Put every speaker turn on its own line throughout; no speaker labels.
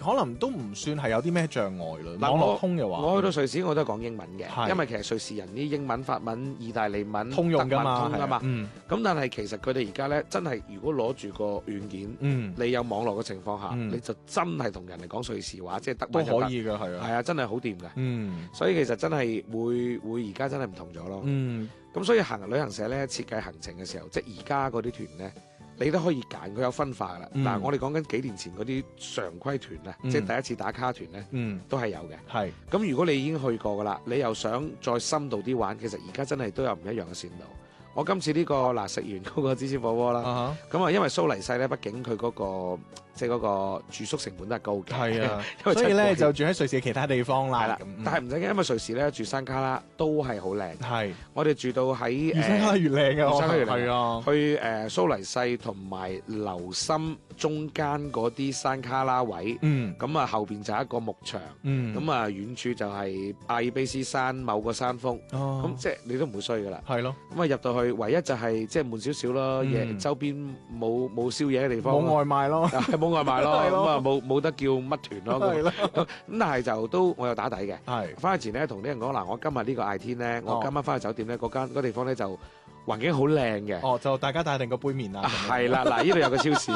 可能都唔算係有啲咩障礙啦。
嗱
網絡通嘅話，
我去到瑞士我都係講英文嘅，
係
因為其實瑞士人啲英文、法文、意大利文
通用㗎嘛，
德文通㗎嘛。
嗯
咁但係其實佢哋而家咧真係，如果攞住個軟件，
嗯，
你有網絡嘅情況下，
嗯
你就真係同人哋講瑞士話，即係德
都
文就得
可以㗎，係啊，
係啊，真係好掂㗎。
嗯
所以其實真係會而家真係唔同咗咯。
嗯
咁所以旅行社咧設計行程嘅時候，即係而家嗰啲團咧，你都可以揀，佢有分化㗎啦。
嗯
嗱，我哋講緊幾年前嗰啲常規團啊，即係第一次打卡團咧，
嗯，
都係有嘅。
係
咁如果你已經去過㗎啦，你又想再深度啲玩，其實而家真係都有唔一樣嘅線路。我今次呢個食完嗰個芝士火鍋啦，
啊
咁啊因為蘇黎世咧，畢竟佢嗰個即係嗰個住宿成本都係高嘅，
係啊，
因為
所以咧
真係
就住喺瑞士嘅其他地方啦。
係啦
咁，
但係唔使驚，因為瑞士咧住山卡拉都係好靚。
係
我哋住到喺
越山卡越靚嘅，
越山卡越靚
係啊，
去蘇黎世同埋留心中間嗰啲山卡拉位，
嗯
咁啊後邊就係一個牧場，
嗯，
咁啊遠處就係阿爾卑斯山某個山峰，
哦
咁即係你都唔會衰噶啦。
係咯，
咁啊入到去，唯一就係即係悶少少咯，嘢周邊冇宵夜嘅地方
冇
咯，
外賣咯，
係冇外賣咯，
係咯
咁啊冇得叫乜團咯。
係咯，
咁但係就都我有打底嘅。
係
翻去前咧，同啲人講嗱，我今日呢個艾天咧，
哦
我今晚翻去酒店咧，嗰地方咧就環境好靚嘅。
哦，就大家帶定個杯麵啦，咁樣
係啦，嗱，呢度有個超市，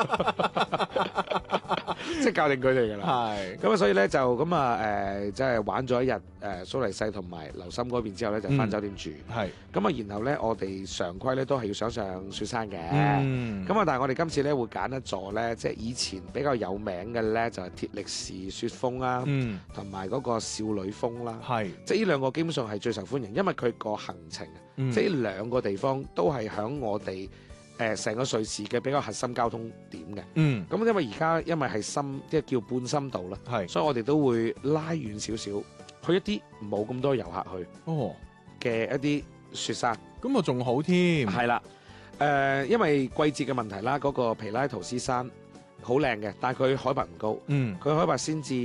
即係教定佢哋㗎啦。
係
咁啊，所以咧就咁啊即係玩咗一日蘇黎世同埋留心嗰邊之後咧，就翻酒店住。
係
咁啊，然後咧我哋常規咧都係要上雪山嘅。
嗯
咁啊，但係我哋今次咧會揀一座咧，即係以前比較有名嘅咧，就係鐵力士雪峰啦，
嗯
同埋嗰個少女峰啦。
係
即係呢兩個基本上係最受歡迎，因為佢個行程啊，
嗯
即係呢兩個地方都係響我哋成個瑞士嘅比較核心交通點嘅。
嗯
咁因為而家因為係深，即係叫半深度啦，
係
所以我哋都會拉遠少少，去一啲冇咁多遊客去
哦，
嘅一啲雪山。
咁啊仲好添，
係啦，因為季節嘅問題啦，嗰個皮拉圖斯山好靚嘅，但係佢海拔唔高，
嗯
佢海拔先至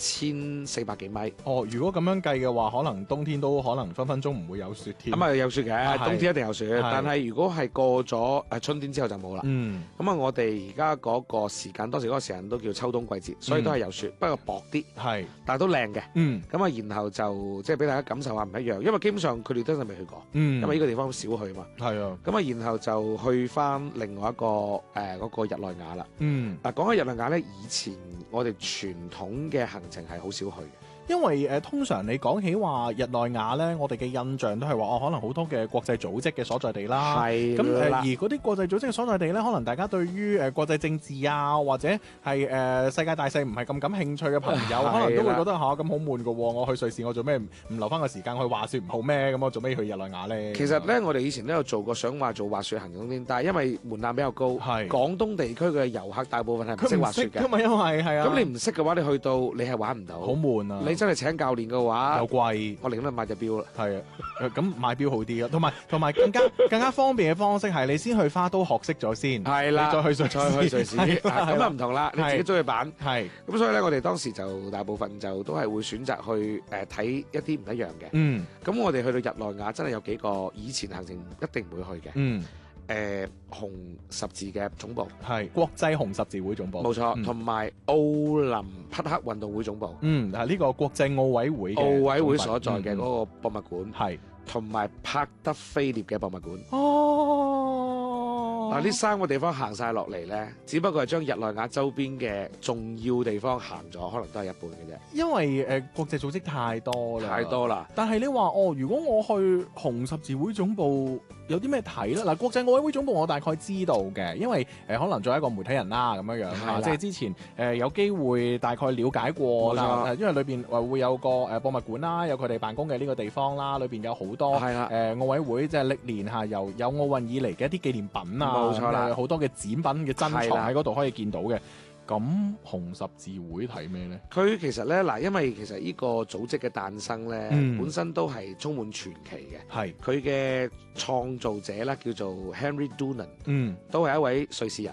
1400幾米。
哦，如果咁樣計嘅話，可能冬天都可能分分鐘唔會有雪添，
咁啊有雪嘅，
係
冬天一定有雪，
係
但係如果係過咗春天之後就冇啦。
嗯
咁啊，我哋而家嗰個時間，當時嗰個時間都叫秋冬季節，所以都係有雪，不過薄啲，
係
但係都靚嘅。
嗯
咁啊，然後就即係俾大家感受下唔一樣，因為基本上佢哋真係未去過，
嗯，
因為呢個地方少去嘛。
係啊，
咁啊，然後就去翻另外一個嗰個日內瓦啦。
嗯。
嗱，講起日內瓦咧，以前我哋傳統嘅行程係好少去嘅。
因為通常你講起話日內瓦咧，我哋嘅印象都係話可能好多嘅國際組織嘅所在地啦。
係
咁而
啦
嗰啲國際組織嘅所在地咧，可能大家對於國際政治啊，或者係世界大勢唔係咁感興趣嘅朋友，
係啦
可能都會覺得咁好悶㗎喎。我去瑞士，我做咩唔留翻個時間去滑雪唔好咩？咁我做咩去日內瓦咧？
其實咧，我哋以前都有做過，想話做滑雪行程添，但係因為門檻比較高，
係
廣東地區嘅遊客大部分係唔識
佢唔
滑雪嘅。
識㗎嘛，因為係啊。
咁你唔識嘅話，你去到你係玩唔到，
好悶啊！
你真係請教練嘅話
又，貴。
我寧願買隻錶啦。
係啊，咁買錶好啲啊，同埋更加方便嘅方式係你先去花都學識咗先，
係啦，
你再去瑞士，
再去瑞士，
係啦
咁啊唔同啦，你自己中意版。
係，
咁所以咧，我哋當時就大部分就都係會選擇去睇一啲唔一樣嘅。
嗯
咁我哋去到日內瓦真係有幾個以前行程一定唔會去嘅。
嗯，
紅十字嘅總部，
係國際紅十字會總部，
冇錯，
嗯
同埋奧林匹克運動會總部，
呢個國際奧委會嘅
奧委會
總部
所在嘅嗰個博物館，
係
同埋柏德菲涅嘅博物館。
哦，
嗱，呢三個地方行晒落嚟呢，只不過係將日內瓦周邊嘅重要地方行咗，可能都係一半嘅啫，
因為國際組織太多啦，
太多啦。
但係你話如果我去紅十字會總部有啲咩睇咧？嗱，國際奧委會總部我大概知道嘅，因為可能作為一個媒體人啦咁樣
係啦
即係之前有機會大概了解過啦，因為裏邊會有個博物館啦，有佢哋辦公嘅呢個地方啦，裏邊有好多
係啦
奧委會即係歷年由有奧運以嚟嘅一啲紀念品啊，
冇錯啦
好多嘅展品嘅珍藏
係啦
喺嗰度可以見到嘅。咁紅十字會睇咩呢？
佢其實呢，嗱，因為其實呢個組織嘅誕生呢，本身都係充滿傳奇嘅。
係，
佢嘅創造者啦，叫做 Henry Dunant，
嗯，
都係一位瑞士人。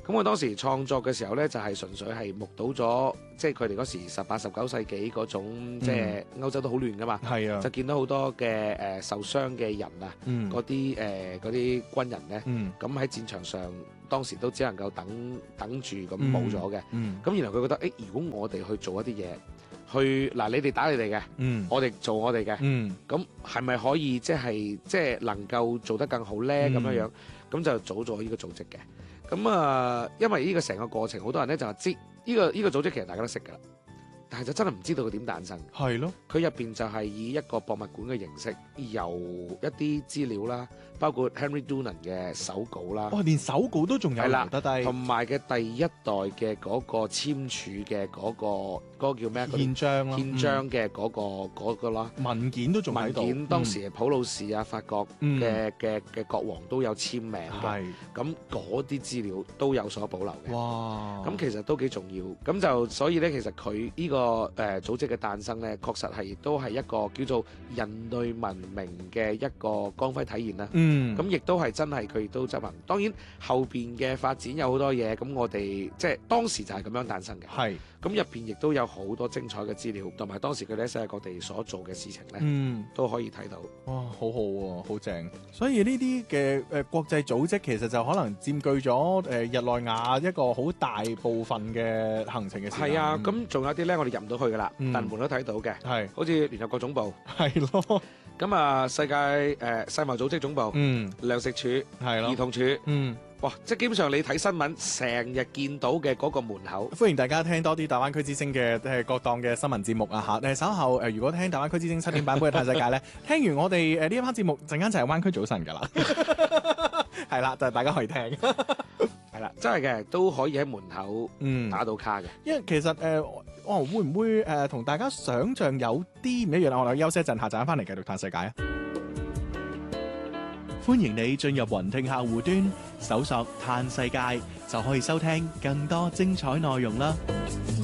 咁我當時創作嘅時候咧，就係純粹係目睹咗，即係佢哋嗰時18、19世紀嗰種，即係歐洲都好亂噶嘛，
係啊
就，見到好多嘅受傷嘅人啊，嗰啲軍人咧，咁喺戰場上當時都只能夠等住咁冇咗嘅。咁然後佢覺得，如果我哋去做一啲嘢，嗱你哋打你哋嘅，我哋做我哋嘅，咁係咪可以即係能夠做得更好咧？咁樣樣，咁就組咗呢個組織嘅。咁因為呢個成個過程，好多人咧就話知呢個組織其實大家都識㗎啦，但係就真係唔知道佢點誕生。
係咯，
佢入邊就係以一個博物館嘅形式，由一啲資料啦，包括 Henry Dunant 嘅手稿啦，
連手稿都仲有留得低，
同埋嘅第一代嘅嗰個簽署嘅嗰個叫咩？
憲章啦，
憲章嘅嗰個啦，
文件都仲喺度。
文件當時係普魯士啊、法國嘅國王都有簽名嘅，咁嗰啲資料都有所保留嘅。
哇！咁
其實都幾重要。咁就所以咧，其實佢呢個組織嘅誕生咧，確實係亦都係一個叫做人類文明嘅一個光輝體現啦。咁亦都係真係佢亦都執行。當然後邊嘅發展有好多嘢，咁我哋即係當時就係咁樣誕生嘅。係。咁入邊亦都有好多精彩嘅資料，同埋當時佢哋喺世界各地所做嘅事情咧，都可以睇到。哇，好好喎，好正！
所以呢啲嘅國際組織其實就可能佔據咗日內瓦一個好大部分嘅行程嘅時間。
係啊，咁仲有啲咧，我哋入唔到去噶啦，但門都睇到嘅。係，好似聯合國總部。係咯。咁啊，世界世貿組織總部。糧食署。係咯。兒童署。哇！即係基本上你睇新聞，成日見到嘅嗰個門口。
歡迎大家聽多啲大灣區之聲嘅各檔嘅新聞節目啊嚇！稍後如果聽大灣區之聲7點版本嘅《嘆世界》咧，聽完我哋呢一 part 節目，陣間就係灣區早晨㗎啦。係啦，就係大家可以聽。
係啦，真係嘅，都可以喺門口打到卡嘅。
因為其實會唔會同大家想像有啲唔一樣？我哋休息一陣，下陣翻嚟繼續嘆世界啊！歡迎你進入雲聽客戶端，搜索嘆世界就可以收聽更多精彩內容啦。